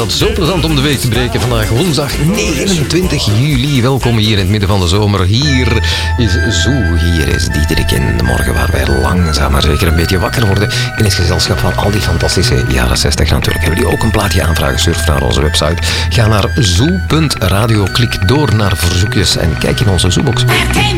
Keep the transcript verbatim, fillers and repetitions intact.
dat zo plezant om de week te breken. Vandaag woensdag negenentwintig juli. Welkom hier in het midden van de zomer. Hier is Zoo, hier is Diederik in de morgen waar wij langzaam maar zeker een beetje wakker worden in het gezelschap van al die fantastische jaren zestig. Natuurlijk hebben jullie ook een plaatje aanvragen. Surf naar onze website. Ga naar zoo punt radio, klik door naar verzoekjes en kijk in onze Zoobox.